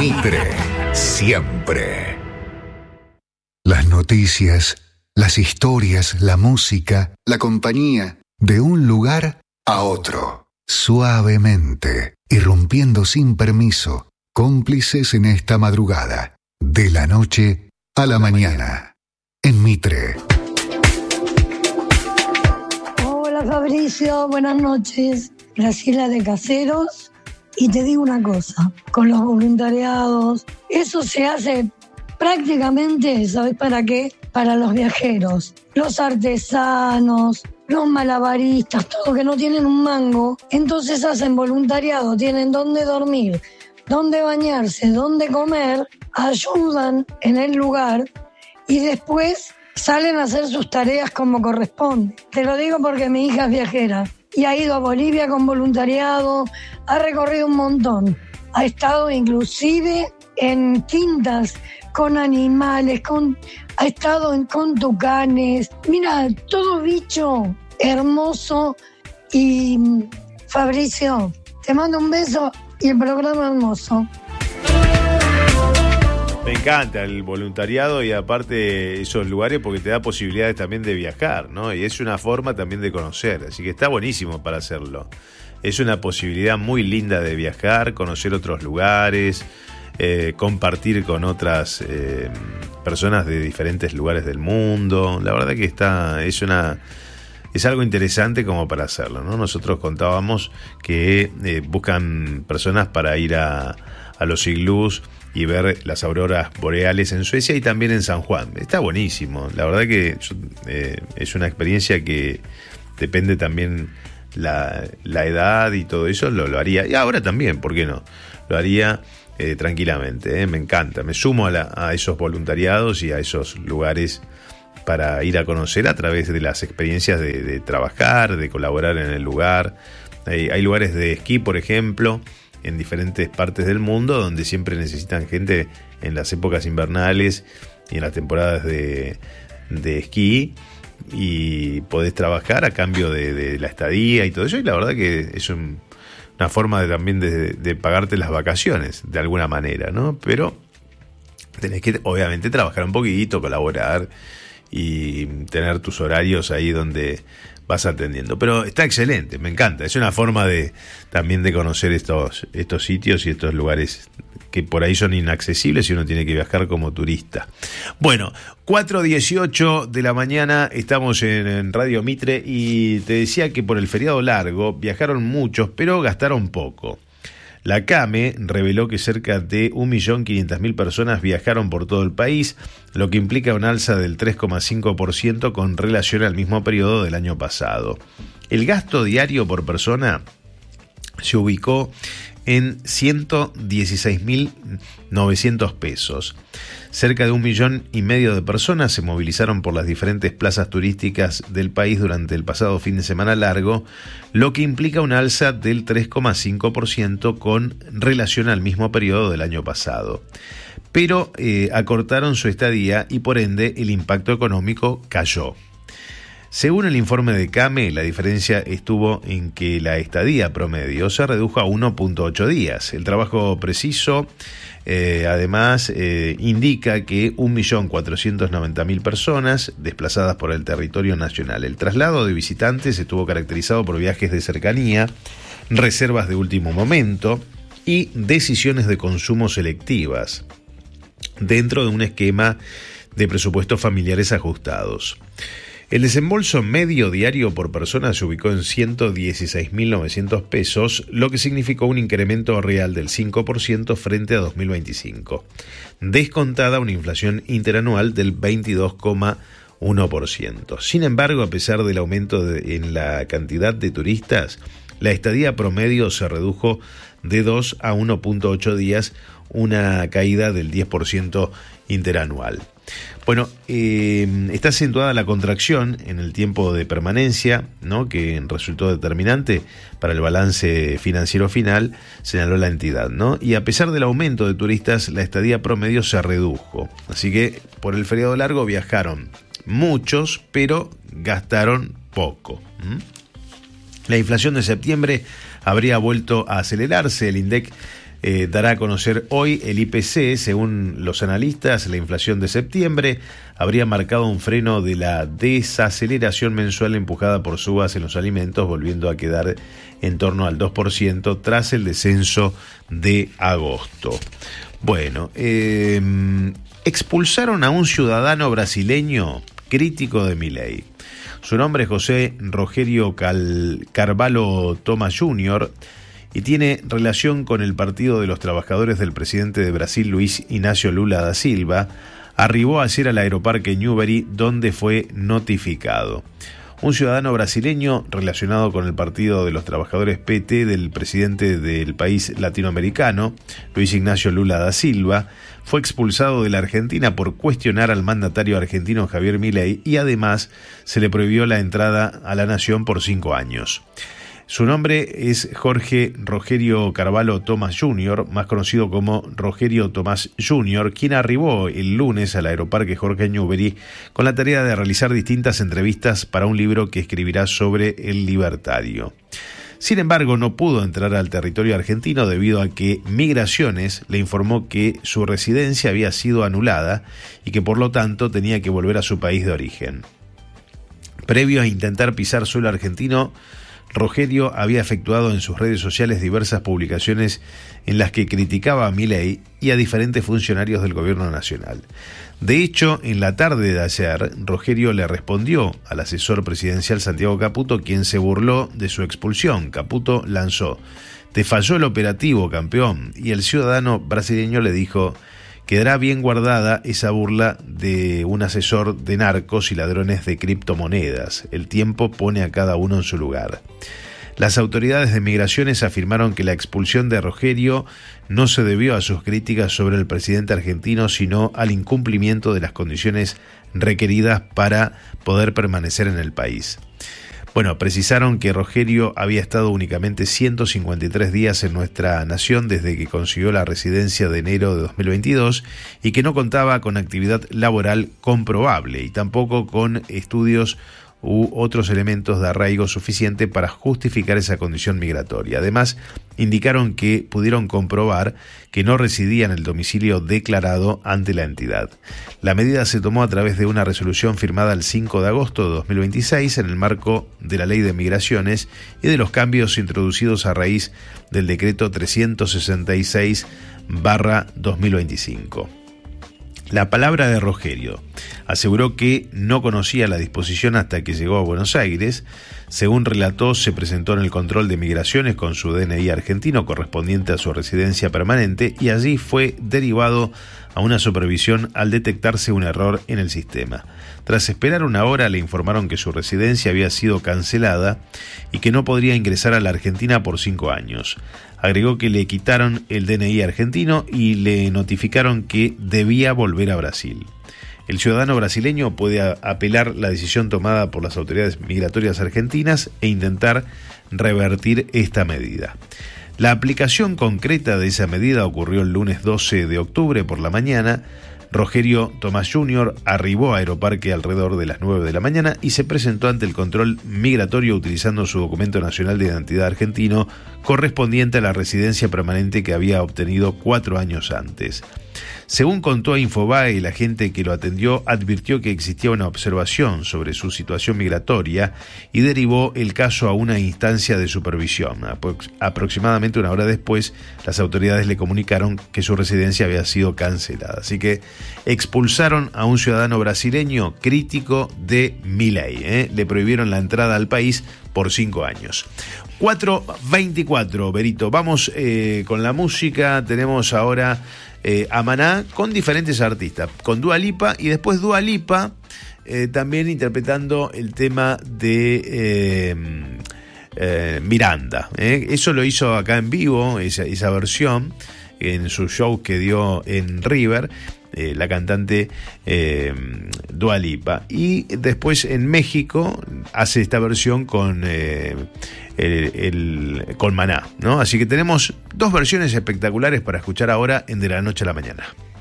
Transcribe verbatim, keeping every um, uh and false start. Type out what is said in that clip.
Mitre, siempre. Las noticias, las historias, la música, la compañía, de un lugar a otro. Suavemente, irrumpiendo sin permiso, cómplices en esta madrugada, de la noche a la mañana, en Mitre. Hola Fabricio, buenas noches. Graciela de Caseros. Y te digo una cosa, con los voluntariados, eso se hace prácticamente, ¿sabes para qué? Para los viajeros, los artesanos, los malabaristas, todos que no tienen un mango, entonces hacen voluntariado, tienen dónde dormir, dónde bañarse, dónde comer, ayudan en el lugar y después salen a hacer sus tareas como corresponde. Te lo digo porque mi hija es viajera y ha ido a Bolivia con voluntariado, ha recorrido un montón, ha estado inclusive en quintas con animales, con, ha estado en, con tucanes, mira, todo bicho hermoso. Y Fabricio, te mando un beso y el programa hermoso. Me encanta el voluntariado y aparte esos lugares porque te da posibilidades también de viajar, ¿no? Y es una forma también de conocer, así que está buenísimo para hacerlo. Es una posibilidad muy linda de viajar, conocer otros lugares, eh, compartir con otras eh, personas de diferentes lugares del mundo. La verdad que está, es una... Es algo interesante como para hacerlo, ¿no? Nosotros contábamos que eh, buscan personas para ir a, a los iglús y ver las auroras boreales en Suecia y también en San Juan. Está buenísimo. La verdad que yo, eh, es una experiencia que depende también la, la edad y todo eso, lo, lo haría. Y ahora también, ¿por qué no? Lo haría eh, tranquilamente, ¿eh? Me encanta. Me sumo a, la, a esos voluntariados y a esos lugares para ir a conocer a través de las experiencias de, de trabajar, de colaborar en el lugar. Hay, hay lugares de esquí, por ejemplo, en diferentes partes del mundo donde siempre necesitan gente en las épocas invernales y en las temporadas de, de esquí y podés trabajar a cambio de, de la estadía y todo eso, y la verdad que es un, una forma de, también de, de pagarte las vacaciones de alguna manera, ¿no? Pero tenés que obviamente trabajar un poquito, colaborar y tener tus horarios ahí donde vas atendiendo. Pero está excelente, me encanta. Es una forma de también de conocer estos, estos sitios y estos lugares que por ahí son inaccesibles y uno tiene que viajar como turista. Bueno, cuatro dieciocho de la mañana, estamos en, en Radio Mitre y te decía que por el feriado largo viajaron muchos, pero gastaron poco. La CAME reveló que cerca de un millón quinientas mil personas viajaron por todo el país, lo que implica un alza del tres coma cinco por ciento con relación al mismo periodo del año pasado. El gasto diario por persona se ubicó en ciento dieciséis mil novecientos pesos. Cerca de un millón y medio de personas se movilizaron por las diferentes plazas turísticas del país durante el pasado fin de semana largo, lo que implica un alza del tres coma cinco por ciento con relación al mismo periodo del año pasado. Pero eh, acortaron su estadía y por ende el impacto económico cayó. Según el informe de CAME, la diferencia estuvo en que la estadía promedio se redujo a uno punto ocho días. El trabajo preciso, eh, además, eh, indica que un millón cuatrocientos noventa mil personas desplazadas por el territorio nacional. El traslado de visitantes estuvo caracterizado por viajes de cercanía, reservas de último momento y decisiones de consumo selectivas, dentro de un esquema de presupuestos familiares ajustados. El desembolso medio diario por persona se ubicó en ciento dieciséis mil novecientos pesos, lo que significó un incremento real del cinco por ciento frente a dos mil veinticinco, descontada una inflación interanual del veintidós coma uno por ciento. Sin embargo, a pesar del aumento de, en la cantidad de turistas, la estadía promedio se redujo de dos a uno punto ocho días, una caída del diez por ciento interanual. Bueno, eh, está acentuada la contracción en el tiempo de permanencia, ¿no?, que resultó determinante para el balance financiero final, señaló la entidad, ¿no? Y a pesar del aumento de turistas, la estadía promedio se redujo. Así que por el feriado largo viajaron muchos, pero gastaron poco. ¿Mm? La inflación de septiembre habría vuelto a acelerarse. El INDEC eh, dará a conocer hoy el I P C. Según los analistas, la inflación de septiembre habría marcado un freno de la desaceleración mensual empujada por subas en los alimentos, volviendo a quedar en torno al dos por ciento tras el descenso de agosto. Bueno, eh, expulsaron a un ciudadano brasileño crítico de Milei. Su nombre es José Rogerio Cal- Carvalho Thomas júnior y tiene relación con el Partido de los Trabajadores del presidente de Brasil, Luis Inácio Lula da Silva. Arribó ayer al aeroparque Newbery, donde fue notificado. Un ciudadano brasileño relacionado con el Partido de los Trabajadores P T del presidente del país latinoamericano, Luis Ignacio Lula da Silva, fue expulsado de la Argentina por cuestionar al mandatario argentino Javier Milei y además se le prohibió la entrada a la nación por cinco años. Su nombre es Jorge Rogerio Carvalho Thomas júnior, más conocido como Rogerio Tomás júnior, quien arribó el lunes al aeroparque Jorge Newbery con la tarea de realizar distintas entrevistas para un libro que escribirá sobre el libertario. Sin embargo, no pudo entrar al territorio argentino debido a que Migraciones le informó que su residencia había sido anulada y que por lo tanto tenía que volver a su país de origen. Previo a intentar pisar suelo argentino, Rogerio había efectuado en sus redes sociales diversas publicaciones en las que criticaba a Milei y a diferentes funcionarios del gobierno nacional. De hecho, en la tarde de ayer, Rogerio le respondió al asesor presidencial Santiago Caputo, quien se burló de su expulsión. Caputo lanzó: "Te falló el operativo, campeón", y el ciudadano brasileño le dijo: "Quedará bien guardada esa burla de un asesor de narcos y ladrones de criptomonedas. El tiempo pone a cada uno en su lugar". Las autoridades de Migraciones afirmaron que la expulsión de Rogerio no se debió a sus críticas sobre el presidente argentino, sino al incumplimiento de las condiciones requeridas para poder permanecer en el país. Bueno, precisaron que Rogerio había estado únicamente ciento cincuenta y tres días en nuestra nación desde que consiguió la residencia de enero de dos mil veintidós y que no contaba con actividad laboral comprobable y tampoco con estudios u otros elementos de arraigo suficiente para justificar esa condición migratoria. Además, indicaron que pudieron comprobar que no residía en el domicilio declarado ante la entidad. La medida se tomó a través de una resolución firmada el cinco de agosto de dos mil veintiséis en el marco de la Ley de Migraciones y de los cambios introducidos a raíz del decreto trescientos sesenta y seis barra dos mil veinticinco. La palabra de Rogerio: aseguró que no conocía la disposición hasta que llegó a Buenos Aires. Según relató, se presentó en el control de Migraciones con su D N I argentino correspondiente a su residencia permanente y allí fue derivado a una supervisión al detectarse un error en el sistema. Tras esperar una hora, le informaron que su residencia había sido cancelada y que no podría ingresar a la Argentina por cinco años. Agregó que le quitaron el D N I argentino y le notificaron que debía volver a Brasil. El ciudadano brasileño puede apelar la decisión tomada por las autoridades migratorias argentinas e intentar revertir esta medida. La aplicación concreta de esa medida ocurrió el lunes doce de octubre por la mañana. Rogerio Tomás júnior arribó a Aeroparque alrededor de las nueve de la mañana y se presentó ante el control migratorio utilizando su documento nacional de identidad argentino correspondiente a la residencia permanente que había obtenido cuatro años antes. Según contó a Infobae, el agente que lo atendió advirtió que existía una observación sobre su situación migratoria y derivó el caso a una instancia de supervisión. Aprox- aproximadamente una hora después, las autoridades le comunicaron que su residencia había sido cancelada. Así que expulsaron a un ciudadano brasileño crítico de Milei. ¿eh? Le prohibieron la entrada al país por cinco años. cuatro veinticuatro, Berito. Vamos eh, con la música. Tenemos ahora eh, a Maná con diferentes artistas, con Dua Lipa y después Dua Lipa eh, también interpretando el tema de eh, eh, Miranda. ¿eh? Eso lo hizo acá en vivo, esa, esa versión, en su show que dio en River. Eh, la cantante eh, Dua Lipa, y después en México hace esta versión con eh, el, el, con Maná, ¿no? Así que tenemos dos versiones espectaculares para escuchar ahora en De la Noche a la Mañana.